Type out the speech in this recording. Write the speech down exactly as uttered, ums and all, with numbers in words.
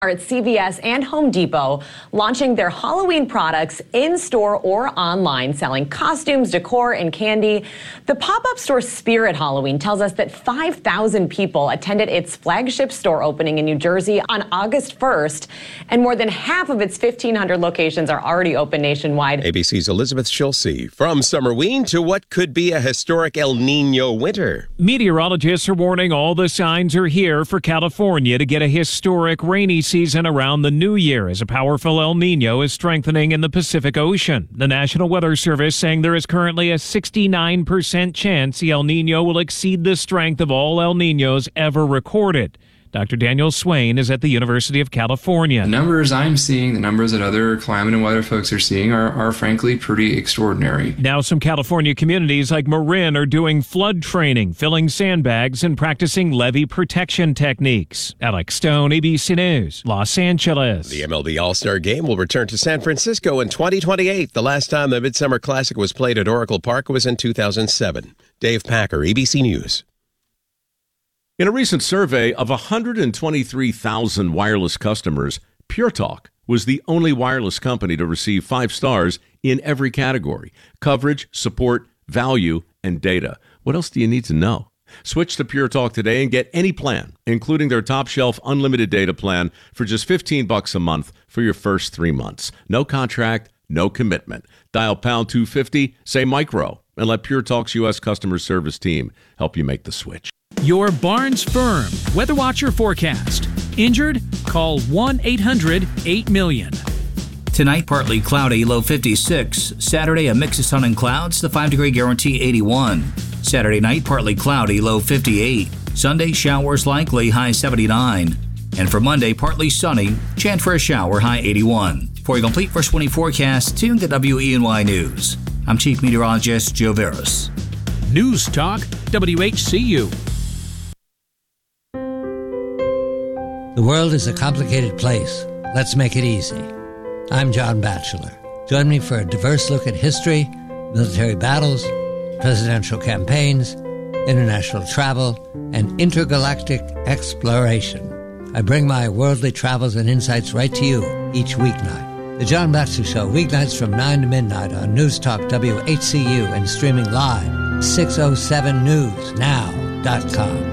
are at C V S and Home Depot launching their Halloween products in-store or online, selling costumes, decor, and candy. The pop-up store Spirit Halloween tells us that five thousand people attended its flagship store opening in New Jersey on August first, and more than half of its fifteen hundred locations are already open nationwide. A B C's Elizabeth Schulze. From Summerween to what could be a historic El Nino winter. Meteorologists are warning all the signs are here for California to get a historic rainy season around the new year as a powerful El Nino is strengthening in the Pacific Ocean. The National Weather Service saying there is currently a sixty-nine percent chance the El Nino will exceed the strength of all El Ninos ever recorded. Doctor Daniel Swain is at the University of California. The numbers I'm seeing, the numbers that other climate and weather folks are seeing are, are frankly pretty extraordinary. Now some California communities like Marin are doing flood training, filling sandbags and practicing levee protection techniques. Alex Stone, A B C News, Los Angeles. The M L B All-Star Game will return to San Francisco in twenty twenty-eight. The last time the Midsummer Classic was played at Oracle Park was in two thousand seven. Dave Packer, A B C News. In a recent survey of one hundred twenty-three thousand wireless customers, Pure Talk was the only wireless company to receive five stars in every category: coverage, support, value, and data. What else do you need to know? Switch to Pure Talk today and get any plan, including their top-shelf unlimited data plan for just fifteen bucks a month for your first three months. No contract, no commitment. Dial pound two fifty, say micro, and let Pure Talk's U S customer service team help you make the switch. Your Barnes Firm Weather Watcher forecast. Injured? Call one eight hundred eight million. Tonight, partly cloudy, low fifty-six. Saturday, a mix of sun and clouds, the five-degree guarantee eighty-one. Saturday night, partly cloudy, low fifty-eight. Sunday, showers likely, high seventy-nine. And for Monday, partly sunny, chance for a shower, high eighty-one. For a complete first twenty forecast, tune to W E N Y News. I'm Chief Meteorologist Joe Veras. News Talk, W H C U. The world is a complicated place. Let's make it easy. I'm John Batchelor. Join me for a diverse look at history, military battles, presidential campaigns, international travel, and intergalactic exploration. I bring my worldly travels and insights right to you each weeknight. The John Batchelor Show, weeknights from nine to midnight on News Talk W H C U and streaming live, six oh seven news now dot com.